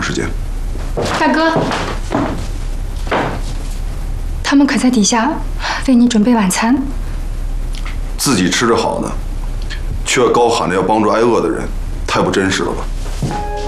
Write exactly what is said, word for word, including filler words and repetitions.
时间？ 大哥，他们可在底下为你准备晚餐。 自己吃着好呢，却要高喊着要帮助挨饿的人，太不真实了吧？